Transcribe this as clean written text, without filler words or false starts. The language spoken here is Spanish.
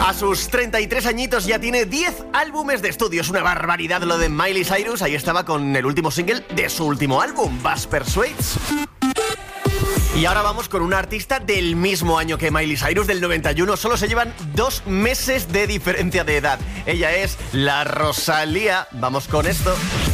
A sus 33 añitos ya tiene 10 álbumes de estudio. Es una barbaridad lo de Miley Cyrus. Ahí estaba con el último single de su último álbum, Buzz Persuades. Y ahora vamos con una artista del mismo año que Miley Cyrus, del 91. Solo se llevan 2 meses de diferencia de edad. Ella es la Rosalía. Vamos con esto.